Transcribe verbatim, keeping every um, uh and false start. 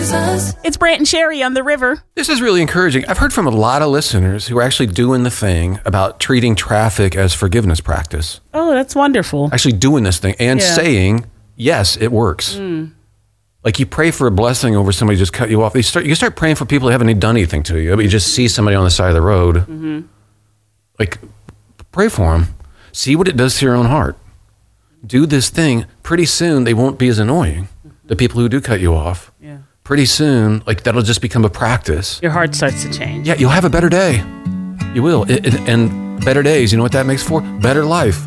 Jesus. It's Brant and Sherry on the river. This is really encouraging. I've heard from a lot of listeners who are actually doing the thing about treating traffic as forgiveness practice. Oh, that's wonderful. Actually doing this thing and Yeah. saying, yes, it works. Mm. Like you pray for a blessing over somebody who just cut you off. You start, you start praying for people who haven't done anything to you. But you just see somebody on the side of the road. Mm-hmm. Like, pray for them. See what it does to your own heart. Do this thing. Pretty soon, they won't be as annoying. The people who do cut you off. Yeah. Pretty soon, like that'll just become a practice. Your heart starts to change. Yeah, you'll have a better day. You will. It, it, and better days, you know what that makes for? Better life.